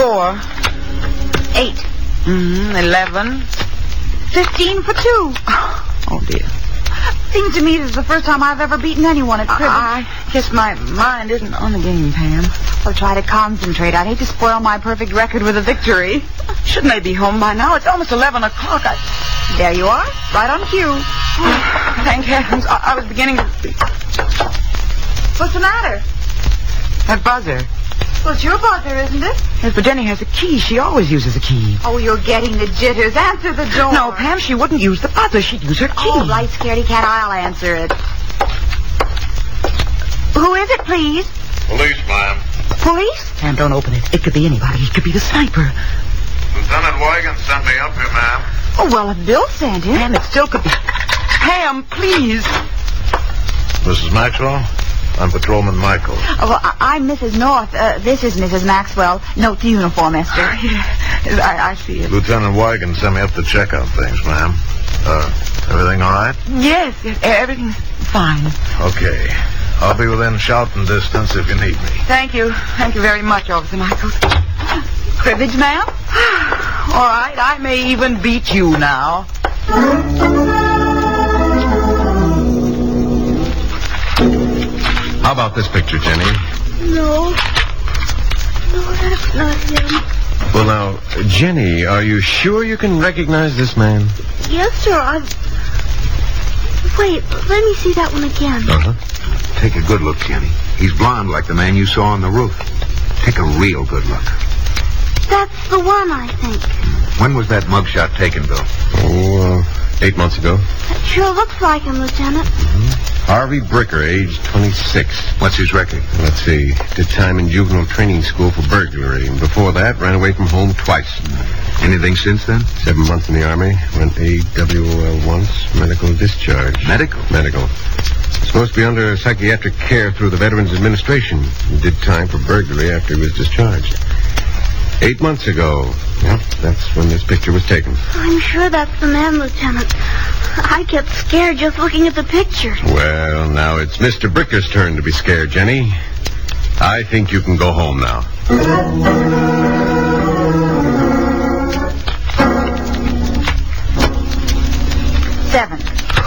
4. 8. 11. 15 for 2. Oh, dear. Seems to me this is the first time I've ever beaten anyone at cribbage. I guess my mind isn't on the game, Pam. Well, try to concentrate. I'd hate to spoil my perfect record with a victory. Shouldn't they be home by now? It's almost 11 o'clock. There you are, right on cue. Thank heavens. I was beginning to... What's the matter? That buzzer. Well, it's your buzzer, isn't it? Yes, but Jenny has a key. She always uses a key. Oh, you're getting the jitters. Answer the door. No, Pam, she wouldn't use the buzzer. She'd use her key. Oh, right, scaredy cat, I'll answer it. Who is it, please? Police, ma'am. Police? Pam, don't open it. It could be anybody. It could be the sniper. Lieutenant Wigan sent me up here, ma'am. Oh, well, if Bill sent him. Pam, it still could be... Pam, please. Mrs. Maxwell? I'm Patrolman Michael. Oh, well, I'm Mrs. North. This is Mrs. Maxwell. Note the uniform, Esther. Yes, I see it. Lieutenant Wigan sent me up to check on things, ma'am. Everything all right? Yes, everything's fine. Okay. I'll be within shouting distance if you need me. Thank you. Thank you very much, Officer Michaels. Cribbage, ma'am? All right, I may even beat you now. How about this picture, Jenny? No, that's not him. Well, now, Jenny, are you sure you can recognize this man? Yes, sir, Wait, let me see that one again. Uh-huh. Take a good look, Jenny. He's blonde like the man you saw on the roof. Take a real good look. That's the one, I think. When was that mugshot taken, Bill? 8 months ago. That sure looks like him, Lieutenant. Harvey Bricker, age 26. What's his record? Let's see. Did time in juvenile training school for burglary. And before that, ran away from home twice. Anything since then? 7 months in the Army. Went AWOL once. Medical discharge. Medical? Medical. Supposed to be under psychiatric care through the Veterans Administration. He did time for burglary after he was discharged. 8 months ago. Yep, that's when this picture was taken. I'm sure that's the man, Lieutenant. I get scared just looking at the picture. Well, now it's Mr. Bricker's turn to be scared, Jenny. I think you can go home now. 7.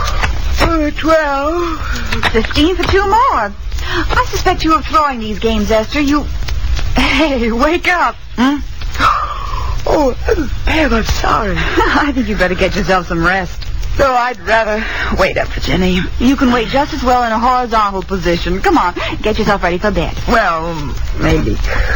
12. 15 for 2 more. I suspect you of throwing these games, Esther. Hey, wake up. Oh, Pam, I'm sorry. I think you better get yourself some rest. No, I'd rather wait up for Jenny. You can wait just as well in a horizontal position. Come on, get yourself ready for bed. Well, maybe.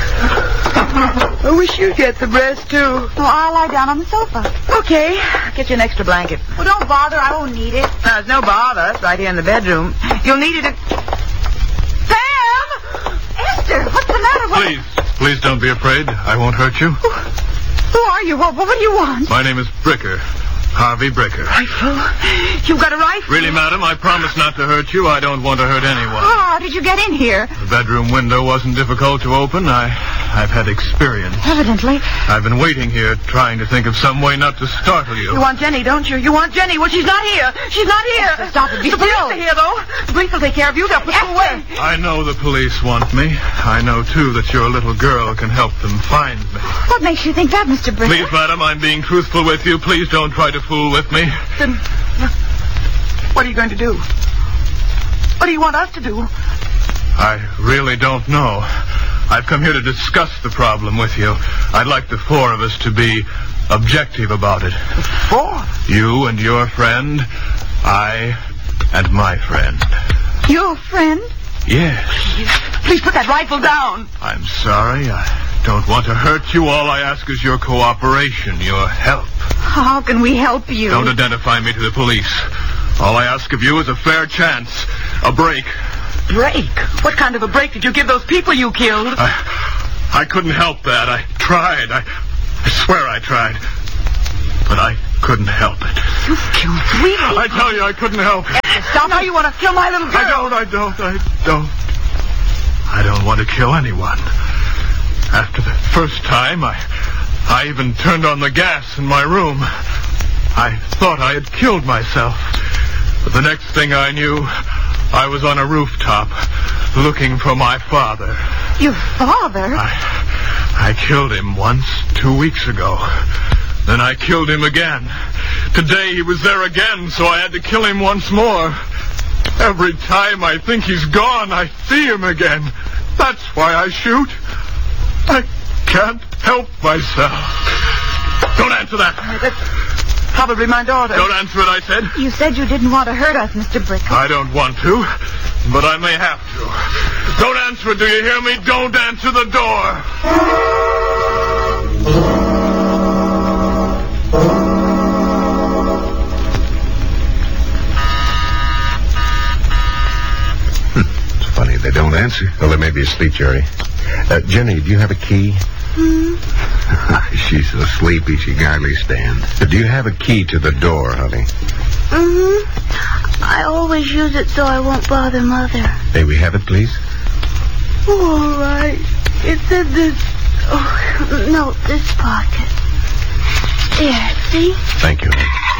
I wish you'd get some rest, too. Oh, I'll lie down on the sofa. Okay. Get you an extra blanket. Well, don't bother. I won't need it. There's no bother. It's right here in the bedroom. You'll need it. Pam! Esther, what's the matter? Please don't be afraid. I won't hurt you. Who are you? What do you want? My name is Bricker. Harvey Bricker. Rifle? You've got a rifle? Really, madam, I promise not to hurt you. I don't want to hurt anyone. How did you get in here? The bedroom window wasn't difficult to open. I've had experience. Evidently. I've been waiting here trying to think of some way not to startle you. You want Jenny, don't you? You want Jenny? Well, she's not here. She's not here. Stop it. Be The police still. are here, though. The police will take care of you. They'll put you away. I know the police want me. I know, too, that your little girl can help them find me. What makes you think that, Mr. Bricker? Please, madam, I'm being truthful with you. Please don't try to fool with me. Then, what are you going to do? What do you want us to do? I really don't know. I've come here to discuss the problem with you. I'd like the four of us to be objective about it. For? You and your friend, I and my friend. Your friend? Yes. Please put that rifle down. I'm sorry. I don't want to hurt you. All I ask is your cooperation, your help. How can we help you? Don't identify me to the police. All I ask of you is a fair chance. A break. Break? What kind of a break did you give those people you killed? I couldn't help that. I tried. I swear I tried. But I couldn't help it. You killed 3 people. I tell you, I couldn't help it. Stop now. You want to kill my little girl. I don't want to kill anyone. After the first time, I even turned on the gas in my room. I thought I had killed myself. But the next thing I knew, I was on a rooftop looking for my father. Your father? I killed him once 2 weeks ago. Then I killed him again. Today he was there again, so I had to kill him once more. Every time I think he's gone, I see him again. That's why I shoot. I can't help myself. Don't answer that. That's probably my daughter. Don't answer it, I said. You said you didn't want to hurt us, Mr. Bricker. I don't want to, but I may have to. Don't answer it, do you hear me? Don't answer the door. Funny, they don't answer. Well, they may be asleep, Jerry. Jenny, do you have a key? She's so sleepy she can hardly stand. Do you have a key to the door, honey? I always use it so I won't bother Mother. May we have it, please? All right. It's in this... Oh, no, this pocket. There, see? Thank you.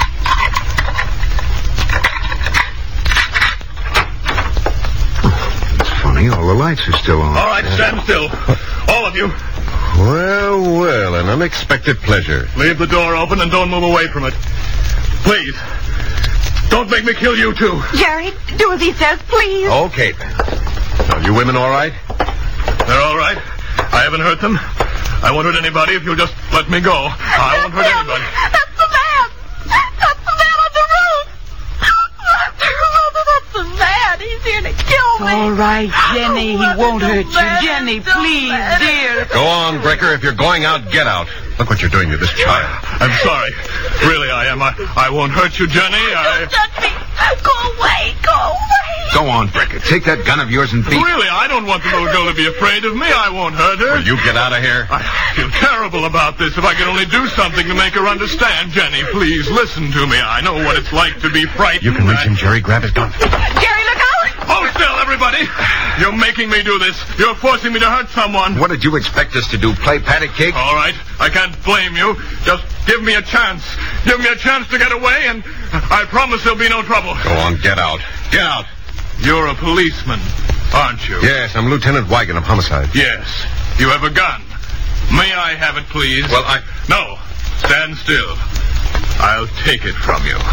Funny, all the lights are still on. All right, stand still. All of you. Well, an unexpected pleasure. Leave the door open and don't move away from it. Please. Don't make me kill you, too. Jerry, do as he says, please. Okay, then. Are you women all right? They're all right. I haven't hurt them. I won't hurt anybody if you'll just let me go. I won't hurt anybody. That's the man. That's the man on the roof. That's the man. He's here to kill me. All right, Jenny. He won't hurt you. Jenny, please, dear. Go on, Bricker. If you're going out, get out. Look what you're doing to this child. I'm sorry. Really, I am. I won't hurt you, Jenny. Don't touch me. Go away. Go away. Go on, Bricker. Take that gun of yours and beat. Really, I don't want the little girl to be afraid of me. I won't hurt her. Will you get out of here? I feel terrible about this. If I could only do something to make her understand. Jenny, please, listen to me. I know what it's like to be frightened. You can reach him, Jerry. Grab his gun. Jerry, look out. Hold still, everybody. You're making me do this. You're forcing me to hurt someone. What did you expect us to do? Play patty cake? All right. I can't blame you. Just give me a chance. Give me a chance to get away, and I promise there'll be no trouble. Go on, get out. Get out. You're a policeman, aren't you? Yes, I'm Lieutenant Wigan of Homicide. Yes. You have a gun. May I have it, please? Well, No. Stand still. I'll take it from you.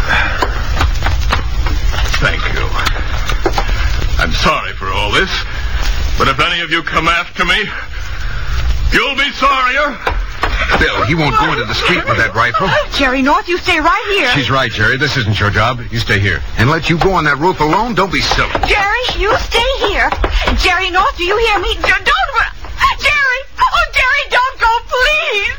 Thank you. I'm sorry for all this, but if any of you come after me, you'll be sorrier. Bill, he won't go into the street with that rifle. Jerry North, you stay right here. She's right, Jerry. This isn't your job. You stay here. And let you go on that roof alone? Don't be silly. Jerry, you stay here. Jerry North, do you hear me? Don't... Jerry! Oh, Jerry, don't go, please!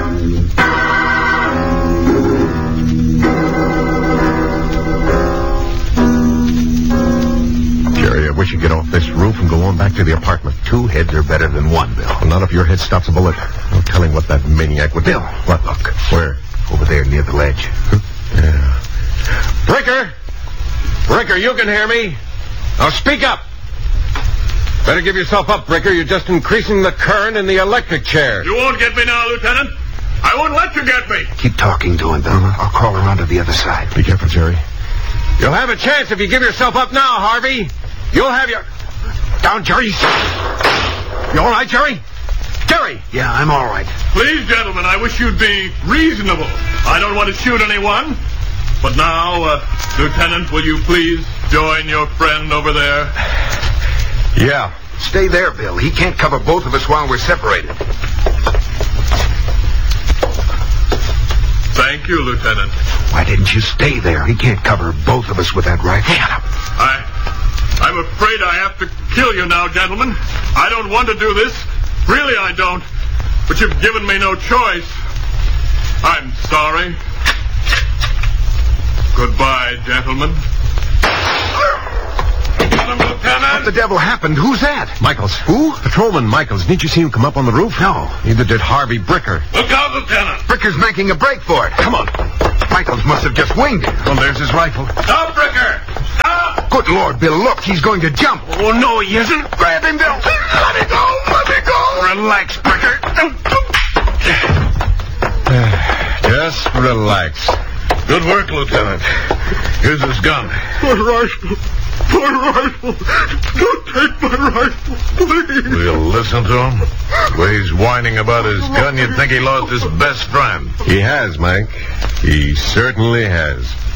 Jerry, I wish you'd get off this roof and go on back to the apartment. 2 heads are better than 1, Bill. Well, not if your head stops a bullet. No telling what that maniac would do. Bill. What? Look. Where? Over there near the ledge. Yeah. Bricker! Bricker, you can hear me. Now speak up. Better give yourself up, Bricker. You're just increasing the current in the electric chair. You won't get me now, Lieutenant. I won't let you get me. Keep talking to him, Bill. I'll crawl around to the other side. Be careful, Jerry. You'll have a chance if you give yourself up now, Harvey. You'll have your... Down, Jerry. You all right, Jerry? Jerry! Yeah, I'm all right. Please, gentlemen, I wish you'd be reasonable. I don't want to shoot anyone. But now, Lieutenant, will you please join your friend over there? Yeah. Stay there, Bill. He can't cover both of us while we're separated. Thank you, Lieutenant. Why didn't you stay there? He can't cover both of us with that rifle. Shut up. I'm afraid I have to kill you now, gentlemen. I don't want to do this. Really, I don't. But you've given me no choice. I'm sorry. Goodbye, gentlemen. What the devil happened? Who's that? Michaels. Who? Patrolman Michaels. Didn't you see him come up on the roof? No. Neither did Harvey Bricker. Look out, Lieutenant. Bricker's making a break for it. Come on. Michaels must have just winged it. Well, there's his rifle. Stop, Bricker. Stop. Good Lord, Bill, look. He's going to jump. Oh, no, he isn't. Grab him, Bill. Let me go. Let me go. Relax, Bricker. Just relax. Good work, Lieutenant. Here's his gun. All right. My rifle! Don't take my rifle, please! We'll listen to him. The way he's whining about his gun, you'd think he lost his best friend. He has, Mike. He certainly has.